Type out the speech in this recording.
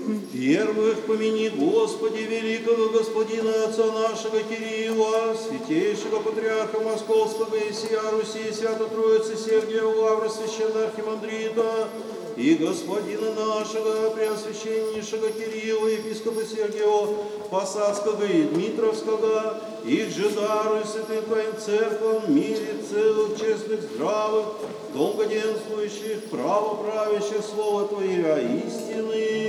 Первых помяни, Господи, великого Господина Отца нашего Кирилла, святейшего Патриарха Московского и сия Руси, Свято Троицы Сергия Лавра, священного архимандрита, и Господина нашего Преосвященнейшего Кирилла, епископа Сергия Посадского и Дмитровского, их же даруй святым Твоим церквам, мире целых, честных, здравых, долгоденствующих, правоправящих Слово Твоего истины.